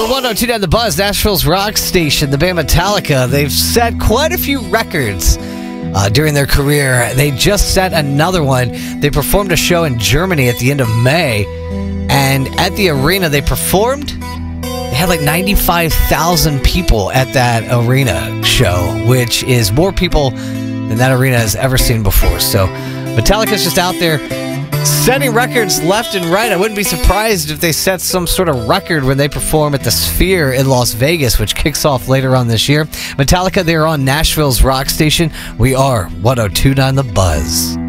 We're 102.9 The Buzz, Nashville's rock station. The band Metallica, they've set quite a few records during their career. They just set another one. They performed a show in Germany at the end of May, and at the arena they performed. They had like 95,000 people at that arena show, which is more people than that arena has ever seen before. So Metallica's just out there setting records left and right. I wouldn't be surprised if they set some sort of record when they perform at the Sphere in Las Vegas, which kicks off later on this year. Metallica, they're on Nashville's rock station. We are 102.9 The Buzz.